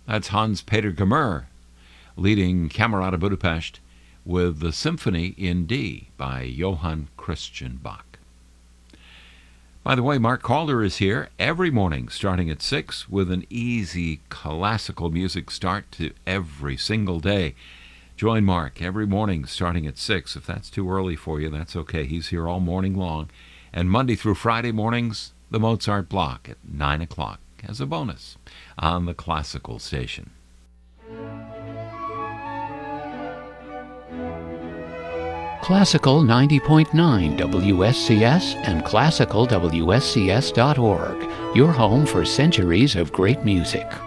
That's Hans-Peter Gmür leading Camerata Budapest with the Symphony in D by Johann Christian Bach. By the way, Mark Calder is here every morning starting at 6 with an easy classical music start to every single day. Join Mark every morning starting at 6. If that's too early for you, that's okay. He's here all morning long. And Monday through Friday mornings, the Mozart Block at 9 o'clock as a bonus on the classical station. Classical 90.9 WSCS and classicalwscs.org, your home for centuries of great music.